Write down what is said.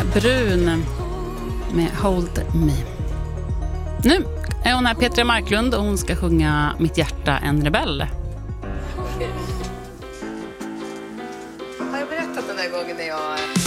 Brun med Hold Me. Nu är hon här, Petra Marklund, och hon ska sjunga Mitt hjärta en rebell. Har jag berättat den här gången när jag